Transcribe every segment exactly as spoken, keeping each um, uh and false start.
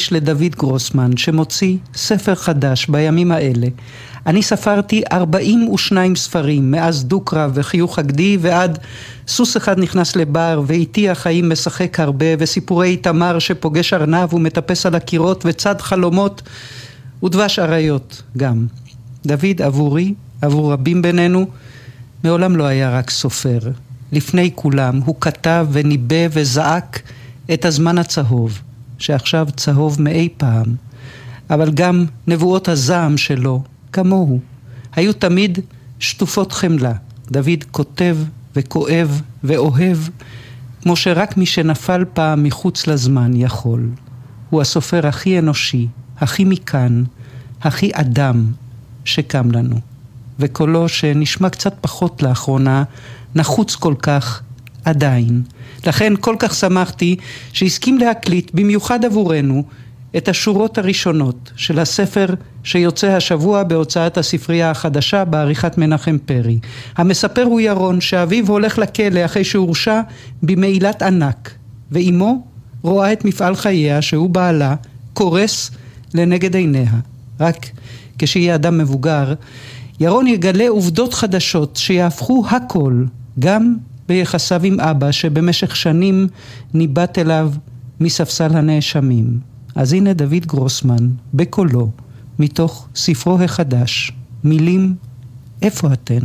האיש לדוד גרוסמן, שמוציא ספר חדש בימים האלה. אני ספרתי ארבעים ושניים ספרים, מאז דוקרא וחיוך הגדי ועד סוס אחד נכנס לבר, ואיתי החיים משחק הרבה, וסיפורי תמר שפוגש ארנב ומטפס על הקירות, וצד חלומות ודבש אריות גם. דוד עבורי, עבור רבים בינינו, מעולם לא היה רק סופר. לפני כולם הוא כתב וניבא וזעק את הזמן הצהוב, שעכשיו צהוב מאי פעם. אבל גם נבואות הזעם שלו, כמוהו, היו תמיד שטופות חמלה. דוד כותב וכואב ואוהב, כמו שרק מי שנפל פעם מחוץ לזמן יכול. הוא הסופר הכי אנושי, הכי מכאן, הכי אדם שקם לנו. וקולו שנשמע קצת פחות לאחרונה, נחוץ כל כך עדיין. לכן כל כך שמחתי שהסכים להקליט במיוחד עבורנו את השורות הראשונות של הספר שיוצא השבוע בהוצאת הספרייה החדשה בעריכת מנחם פרי. המספר הוא ירון, שאביו הולך לכלא אחרי שהורשע במעילת ענק, ואימו רואה את מפעל חייה שהוא בעלה קורס לנגד עיניה. רק כשיהיה אדם מבוגר, ירון יגלה עובדות חדשות שיהפכו הכל, גם ביחסיו עם אבא שבמשך שנים ניבט אליו מספסל הנאשמים. אז הנה דוד גרוסמן, בקולו, מתוך ספרו החדש, מילים, איפה אתן?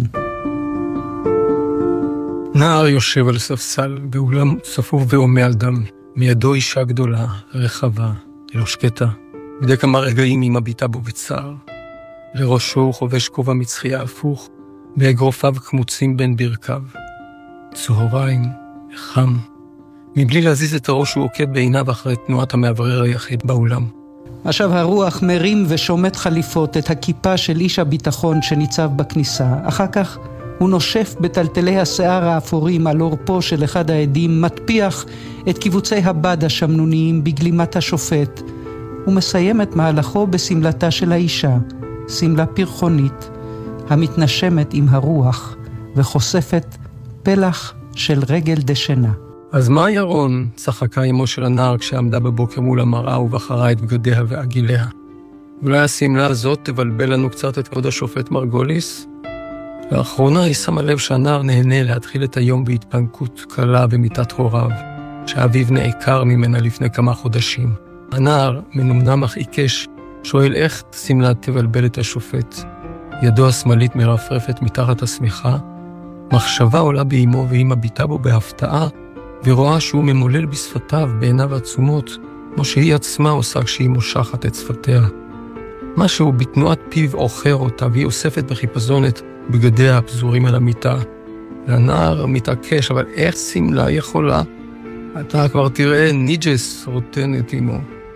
נער יושב על ספסל באולם צפוף ועומע על דם. מידו אישה גדולה, רחבה, לא שקטה. מדי כמה רגעים היא מביטה בו בצער. לראשו הוא חובש כובע מצחייה הפוך, ואגרופיו קמוצים בין ברכיו. צהריים, חם. מבלי להזיז את הראש הוא עוקב בעיניו אחרי תנועת המעברר היחיד באולם. עכשיו הרוח מרים ושומט חליפות את הכיפה של איש הביטחון שניצב בכניסה. אחר כך הוא נושף בטלטלי השיער האפורים על אורפו של אחד העדים, מטפיח את קיבוצי הבד השמנוניים בגלימת השופט. הוא מסיים את מהלכו בסמלתה של האישה, סמלה פרחונית, המתנשמת עם הרוח וחושפת פלח של רגל דשנה. אז מה ירון? צחקה אמו של הנער כשעמדה בבוקר מול המראה ובחרה את בגדיה ועגיליה. אולי הסמלה הזאת תבלבל לנו קצת את כבוד השופט מרגוליס? לאחרונה היא שמה לב שהנער נהנה להתחיל את היום בהתפנקות קלה במיטת הוריו, שאביו נעקר ממנה לפני כמה חודשים. הנער, מנומנם אך עיקש, שואל איך סמלה תבלבל את השופט. ידו השמאלית מרפרפת מתחת השמיכה, מחשבה עולה באמו והיא מביטה בו בהפתעה, ורואה שהוא ממולל בשפתיו בעיניו עצומות, כמו שהיא עצמה עושה כשהיא מושכת את שפתיה. משהו בתנועת פיו עוכר אותה, והיא אוספת בחיפזון את בגדיה הפזורים על המיטה. והנער מתעקש, אבל איך סמלה יכולה? אתה כבר תראה ניג'ס רוטן את אמו.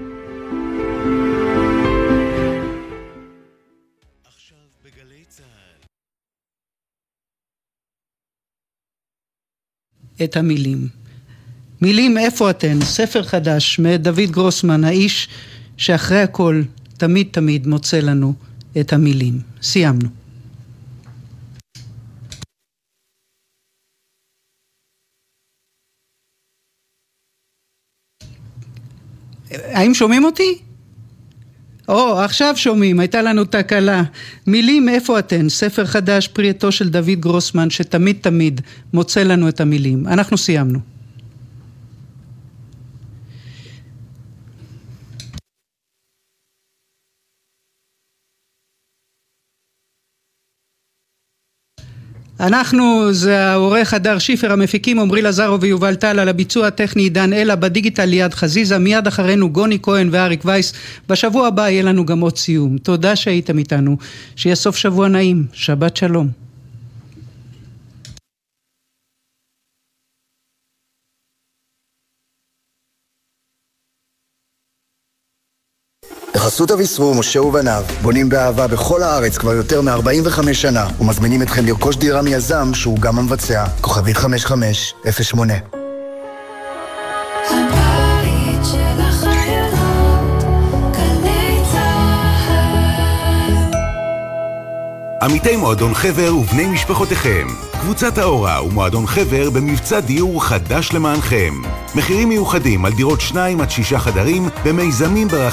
את המילים. מילים, איפה אתן? ספר חדש מדוד גרוסמן, האיש שאחרי הכל תמיד תמיד מוצא לנו את המילים. סיימנו. האם שומעים אותי? או, עכשיו שומעים, הייתה לנו תקלה. מילים, איפה אתן? ספר חדש, פרי עטו של דוד גרוסמן, שתמיד תמיד מוצא לנו את המילים. אנחנו סיימנו. אנחנו, זה העורך הדר שיפר, המפיקים עמרי לזרו ויובל טל, על הביצוע הטכני עידן אלה, בדיגיטל ליד חזיזה, מיד אחרינו גוני כהן ואריק וייס. בשבוע הבא יהיה לנו גם עוד סיום. תודה שהייתם איתנו, שיהיה סוף שבוע נעים, שבת שלום. בחסות אביסרור, משה ובניו, בונים באהבה בכל הארץ כבר יותר מ-ארבעים וחמש שנה, ומזמינים אתכם לרכוש דירה מיזם שהוא גם המבצע. כוכבית חמש חמש אפס שמונה. הבית של החיילות, גלי צהל. עמיתי מועדון חבר ובני משפחותיכם, קבוצת האורה ומועדון חבר במבצע דיור חדש למענכם. מחירים מיוחדים על דירות שניים עד שישה חדרים במיזמים ברחבי